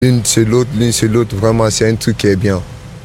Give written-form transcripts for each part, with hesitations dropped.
L'une sur l'autre, vraiment, c'est un truc qui est bien.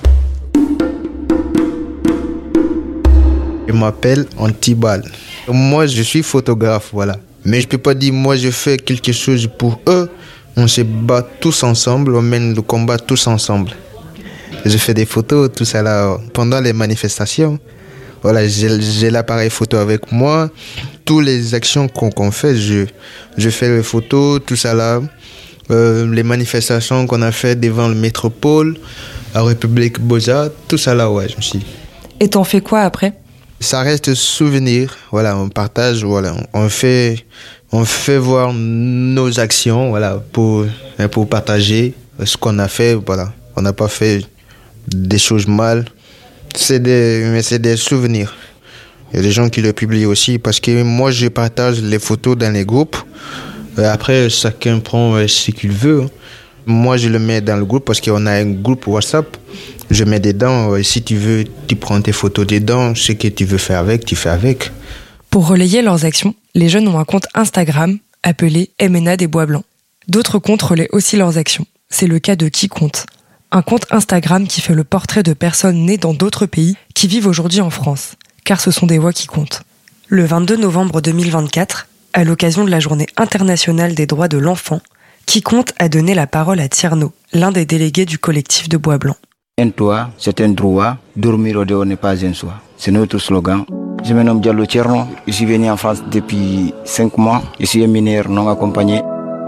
Je m'appelle Antibal. Moi, je suis photographe, voilà. Mais je peux pas dire, moi, je fais quelque chose pour eux. On se bat tous ensemble, on mène le combat tous ensemble. Je fais des photos, tout ça là, pendant les manifestations. Voilà, j'ai l'appareil photo avec moi. Toutes les actions qu'on fait, je fais les photos, tout ça là. Les manifestations qu'on a fait devant le métropole, la République Beaux-Arts, tout ça là, ouais, je me suis. Et t'en fais quoi après ? Ça reste souvenir, voilà, on partage, voilà, on fait voir nos actions, voilà, pour partager ce qu'on a fait, voilà. On n'a pas fait des choses mal, mais c'est des souvenirs. Il y a des gens qui le publient aussi, parce que moi, je partage les photos dans les groupes. Après, chacun prend ce qu'il veut. Moi, je le mets dans le groupe parce qu'on a un groupe WhatsApp. Je mets dedans. Si tu veux, tu prends tes photos dedans. Ce que tu veux faire avec, tu fais avec. Pour relayer leurs actions, les jeunes ont un compte Instagram appelé MNA des Bois Blancs. D'autres comptes relaient aussi leurs actions. C'est le cas de Qui Compte, un compte Instagram qui fait le portrait de personnes nées dans d'autres pays qui vivent aujourd'hui en France, car ce sont des voix qui comptent. Le 22 novembre 2024, à l'occasion de la Journée internationale des droits de l'enfant, Qui Compte a donné la parole à Tierno, l'un des délégués du collectif de Bois Blanc. Un toit, c'est un droit. Dormir au dehors n'est pas un choix. C'est notre slogan. Je me nomme Diallo Tierno. Je suis venu en France depuis 5 mois. Je suis un mineur non accompagné.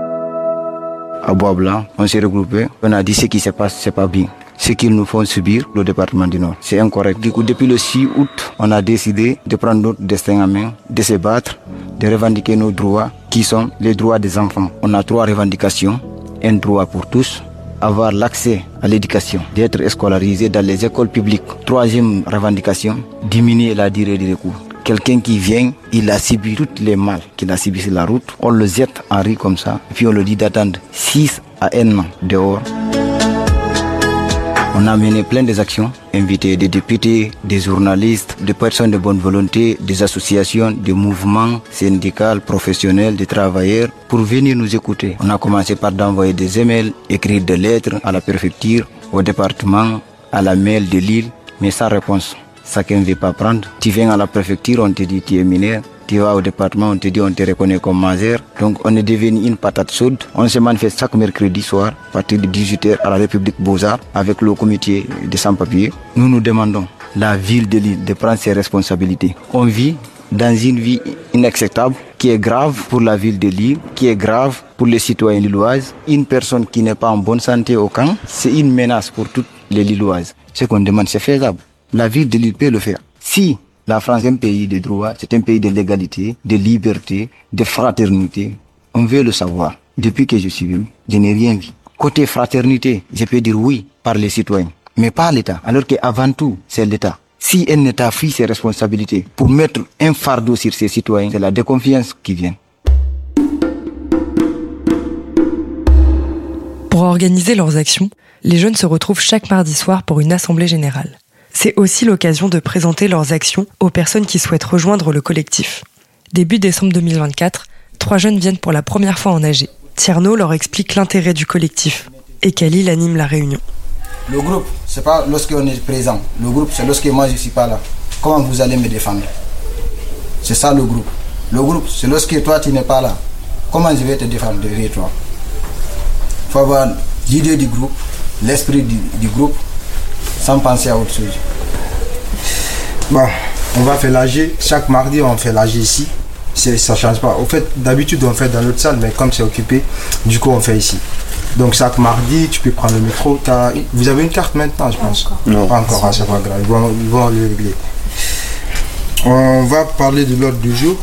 À Bois Blanc, on s'est regroupés. On a dit ce qui se passe, c'est pas bien. Ce qu'ils nous font subir, le département du Nord. C'est incorrect. Du coup, depuis le 6 août, on a décidé de prendre notre destin en main, de se battre, de revendiquer nos droits, qui sont les droits des enfants. On a 3 revendications. Un droit pour tous, avoir l'accès à l'éducation, d'être scolarisé dans les écoles publiques. 3e revendication, diminuer la durée du recours. Quelqu'un qui vient, il a subi toutes les mal qu'il a subi sur la route. On le jette en rue comme ça, et puis on le dit d'attendre 6 à 1 an dehors. On a mené plein d'actions, invité des députés, des journalistes, des personnes de bonne volonté, des associations, des mouvements syndicaux, professionnels, des travailleurs pour venir nous écouter. On a commencé par d'envoyer des emails, écrire des lettres à la préfecture, au département, à la mail de Lille, mais sans réponse. Chacun ne veut pas prendre. Tu viens à la préfecture, on te dit tu es mineur. Tu vas au département, on te dit on te reconnaît comme majeur. Donc on est devenu une patate chaude. On se manifeste chaque mercredi soir, à partir de 18h à la République Beaux-Arts, avec le comité des sans-papiers. Nous nous demandons, la ville de Lille, de prendre ses responsabilités. On vit dans une vie inacceptable, qui est grave pour la ville de Lille, qui est grave pour les citoyens lilloises. Une personne qui n'est pas en bonne santé au camp, c'est une menace pour toutes les Lilloises. Ce qu'on demande, c'est faisable. La ville de Lille peut le faire. Si la France est un pays de droit, c'est un pays de l'égalité, de liberté, de fraternité. On veut le savoir. Depuis que je suis venu, je n'ai rien vu. Côté fraternité, je peux dire oui par les citoyens, mais pas l'État. Alors qu'avant tout, c'est l'État. Si un État fuit ses responsabilités pour mettre un fardeau sur ses citoyens, c'est la déconfiance qui vient. Pour organiser leurs actions, les jeunes se retrouvent chaque mardi soir pour une assemblée générale. C'est aussi l'occasion de présenter leurs actions aux personnes qui souhaitent rejoindre le collectif. Début décembre 2024, 3 jeunes viennent pour la première fois en AG. Tierno leur explique l'intérêt du collectif et Khalil anime la réunion. Le groupe, c'est pas lorsqu'on est présent. Le groupe, c'est lorsque moi je suis pas là. Comment vous allez me défendre? C'est ça le groupe. Le groupe, c'est lorsque toi tu n'es pas là. Comment je vais te défendre derrière toi? Il faut avoir l'idée du groupe, l'esprit du groupe, sans penser à autre chose. Bon, on va faire l'AG. Chaque mardi, on fait l'AG ici. Ça ne change pas. Au fait, d'habitude, on fait dans l'autre salle, mais comme c'est occupé, du coup, on fait ici. Donc, chaque mardi, tu peux prendre le métro. Vous avez une carte maintenant, je pense? Non. Pas encore, c'est pas grave. Ils vont le régler. On va parler de l'ordre du jour.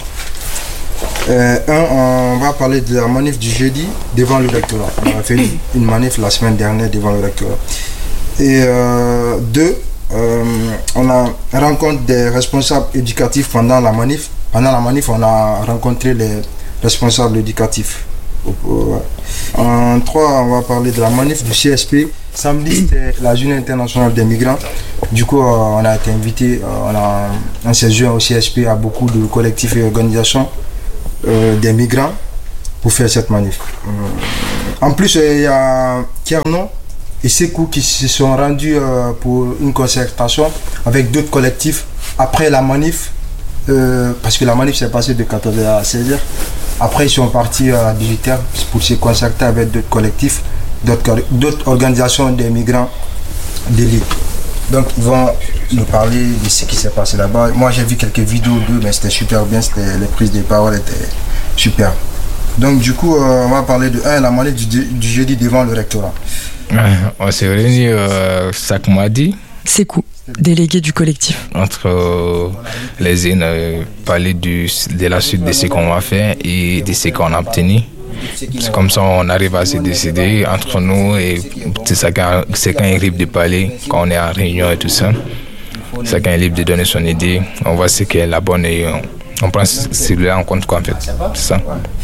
On va parler de la manif du jeudi devant le rectorat. On a fait une manif la semaine dernière devant le rectorat. Et 2, on a rencontré des responsables éducatifs pendant la manif. Pendant la manif, on a rencontré les responsables éducatifs. En 3, on va parler de la manif du CSP. Samedi, c'était la journée internationale des migrants. Du coup, on a été invité, on s'est joint au CSP à beaucoup de collectifs et organisations des migrants pour faire cette manif. En plus, il y a Kiernon et Sekou qui se sont rendus pour une concertation avec d'autres collectifs après la manif, parce que la manif s'est passée de 14h à 16h. Après, ils sont partis à 18h pour se concerter avec d'autres collectifs, d'autres organisations des migrants d'élite. Donc, ils vont nous parler de ce qui s'est passé là-bas. Moi, j'ai vu quelques vidéos d'eux, mais c'était super bien, les prises de parole étaient super. Donc, du coup, on va parler de la manif du jeudi devant le rectorat. On s'est réunis chaque mardi. Sekou, délégué du collectif. Entre les zines, parler de la suite de ce qu'on va faire et de ce qu'on a obtenu. C'est comme ça on arrive à se décider entre nous et chacun est libre de parler quand on est en réunion et tout ça. Chacun est libre de donner son idée. On voit ce qui est la bonne et on prend celui-là en compte quoi en fait. C'est ça.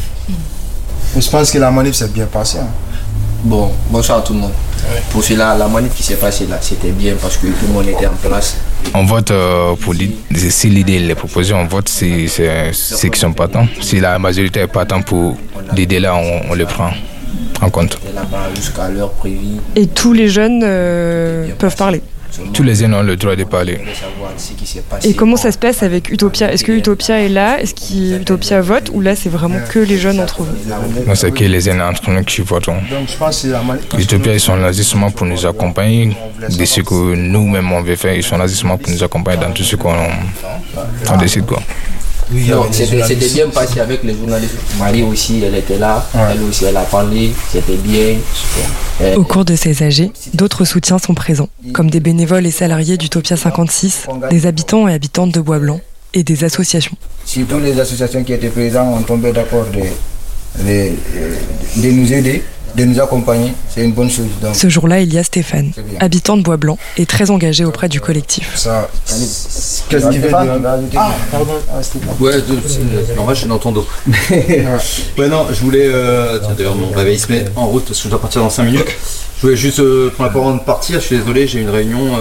Je pense que la manif s'est bien passée. Bon, bonsoir à tout le monde. Pour cela, la manif qui s'est passée là, c'était bien parce que tout le monde était en place. On vote pour si l'idée est proposée, on vote si c'est ceux qui sont partants. Si la majorité est partant pour l'idée là, on le prend en compte. Là-bas jusqu'à l'heure prévue. Et tous les jeunes peuvent parler. Tous les jeunes ont le droit de parler. Et comment ça se passe avec Utopia? Est-ce que Utopia est là? Est-ce qu'Utopia vote? Ou là, c'est vraiment que les jeunes entre eux? Non, c'est que les jeunes entre nous qui votent. Utopia, ils sont là justement pour nous accompagner de ce que nous-mêmes on veut faire. Ils sont là justement pour nous accompagner dans tout ce qu'on décide, quoi. Non, c'était bien passé avec les journalistes. Marie aussi, elle était là. Elle aussi, elle a parlé. C'était bien. Au cours de ces AG, d'autres soutiens sont présents, comme des bénévoles et salariés d'Utopia 56, des habitants et habitantes de Bois-Blanc et des associations. Si toutes les associations qui étaient présentes ont tombé d'accord de nous aider, de nous accompagner, c'est une bonne chose. Donc, ce jour-là, il y a Stéphane, habitant de Bois-Blanc et très engagé auprès du collectif. Qu'est-ce qu'il fait pardon. Ouais, en vrai, je suis dans ton dos. Ouais, non, je voulais. D'ailleurs, mon réveil se met en route parce que je dois partir dans 5 minutes. Je voulais juste prendre la parole de partir. Je suis désolé, j'ai une réunion.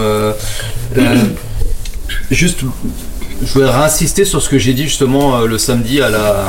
Juste, je voulais réinsister sur ce que j'ai dit justement le samedi à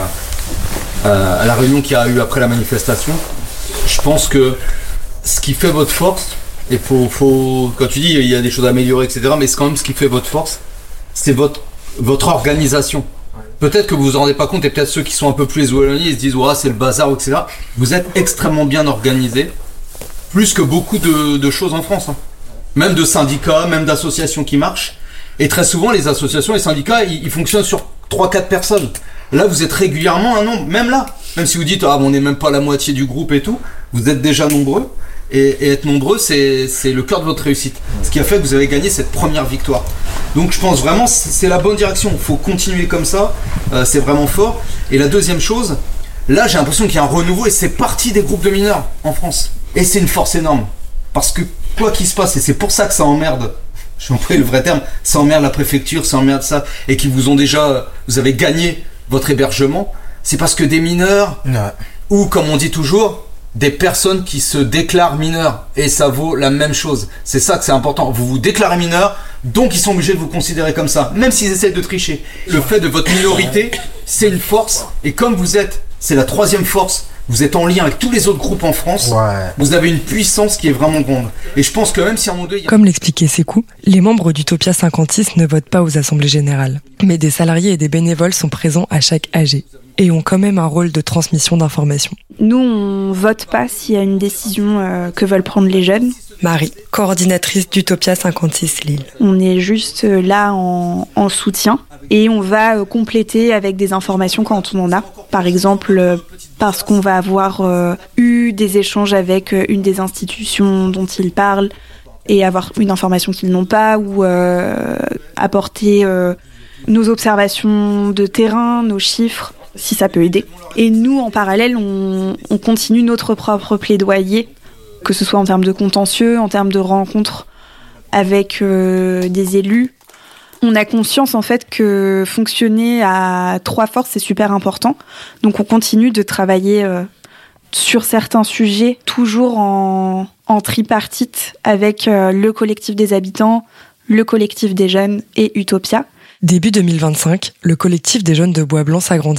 la réunion qu'il y a eu après la manifestation. Je pense que ce qui fait votre force, et faut quand tu dis il y a des choses à améliorer, etc., mais c'est quand même ce qui fait votre force, c'est votre organisation. Peut-être que vous vous en rendez pas compte, et peut-être ceux qui sont un peu plus éloignés, ils se disent ouais, c'est le bazar, etc. Vous êtes extrêmement bien organisés, plus que beaucoup de choses en France, hein. Même de syndicats, même d'associations qui marchent. Et très souvent, les associations et les syndicats, ils fonctionnent sur 3-4 personnes. Là, vous êtes régulièrement un nombre, même là. Même si vous dites, on n'est même pas la moitié du groupe et tout, vous êtes déjà nombreux. Et être nombreux, c'est le cœur de votre réussite. Ce qui a fait que vous avez gagné cette première victoire. Donc je pense vraiment c'est la bonne direction. Il faut continuer comme ça. C'est vraiment fort. Et la deuxième chose, là, j'ai l'impression qu'il y a un renouveau et c'est parti des groupes de mineurs en France. Et c'est une force énorme. Parce que quoi qu'il se passe, et c'est pour ça que ça emmerde, je vais employer le vrai terme, ça emmerde la préfecture, ça emmerde ça, et qui vous avez gagné votre hébergement, c'est parce que des mineurs, ou comme on dit toujours, des personnes qui se déclarent mineurs, et ça vaut la même chose. C'est ça que c'est important. Vous vous déclarez mineur, donc ils sont obligés de vous considérer comme ça, même s'ils essaient de tricher. Le fait de votre minorité, c'est une force, et comme c'est la troisième force, vous êtes en lien avec tous les autres groupes en France, vous avez une puissance qui est vraiment grande. Et je pense que même si à un moment donné... Comme l'expliquait Sekou, les membres d'Utopia 56 ne votent pas aux assemblées générales. Mais des salariés et des bénévoles sont présents à chaque AG et ont quand même un rôle de transmission d'informations. Nous, on vote pas s'il y a une décision que veulent prendre les jeunes. Marie, coordinatrice d'Utopia 56 Lille. On est juste là en soutien et on va compléter avec des informations quand on en a. Par exemple, parce qu'on va avoir eu des échanges avec une des institutions dont ils parlent et avoir une information qu'ils n'ont pas, ou apporter nos observations de terrain, nos chiffres, si ça peut aider. Et nous, en parallèle, on continue notre propre plaidoyer, que ce soit en termes de contentieux, en termes de rencontres avec des élus. On a conscience en fait que fonctionner à 3 forces, c'est super important. Donc on continue de travailler sur certains sujets, toujours en tripartite avec le collectif des habitants, le collectif des jeunes et Utopia. Début 2025, le collectif des jeunes de Bois-Blanc s'agrandit.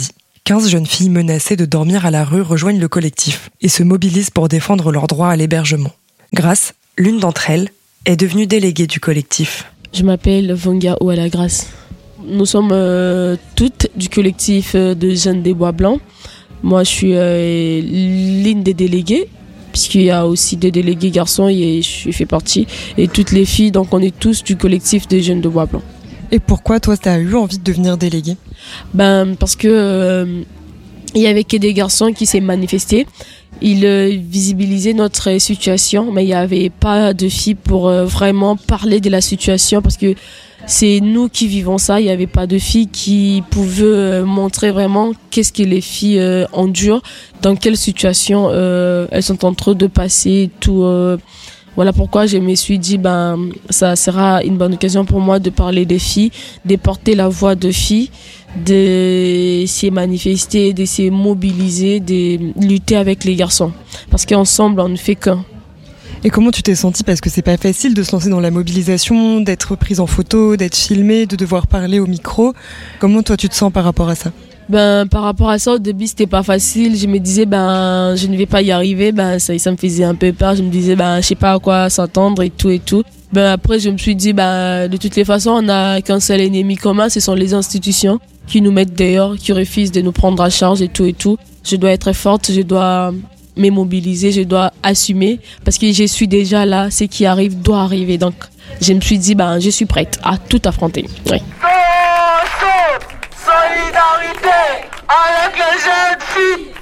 15 jeunes filles menacées de dormir à la rue rejoignent le collectif et se mobilisent pour défendre leur droit à l'hébergement. Grâce, l'une d'entre elles est devenue déléguée du collectif. Je m'appelle Vanga Oualagrace. Nous sommes toutes du collectif de jeunes des Bois Blancs. Moi, je suis l'une des déléguées, puisqu'il y a aussi des délégués garçons et je fais partie. Et toutes les filles, donc on est tous du collectif des jeunes de Bois Blancs. Et pourquoi toi, tu as eu envie de devenir déléguée ? Parce que il y avait que des garçons qui s'est manifestés. Ils visibilisaient notre situation, mais il n'y avait pas de filles pour vraiment parler de la situation, parce que c'est nous qui vivons ça. Il n'y avait pas de filles qui pouvaient montrer vraiment qu'est-ce que les filles endurent, dans quelle situation elles sont en train de passer, tout. Voilà pourquoi je me suis dit, ça sera une bonne occasion pour moi de parler des filles, de porter la voix de filles, de se manifester, de se mobiliser, de lutter avec les garçons. Parce qu'ensemble, on ne fait qu'un. Et comment tu t'es sentie ? Parce que c'est pas facile de se lancer dans la mobilisation, d'être prise en photo, d'être filmée, de devoir parler au micro. Comment toi tu te sens par rapport à ça ? Par rapport à ça, au début, c'était pas facile. Je me disais, je ne vais pas y arriver. Ça me faisait un peu peur. Je me disais, je sais pas à quoi s'attendre et tout et tout. Après, je me suis dit, de toutes les façons, on n'a qu'un seul ennemi commun, ce sont les institutions qui nous mettent dehors, qui refusent de nous prendre en charge et tout et tout. Je dois être forte, je dois me mobiliser, je dois assumer, parce que je suis déjà là, ce qui arrive doit arriver. Donc, je me suis dit, je suis prête à tout affronter. Oui. Solidarité avec les jeunes filles.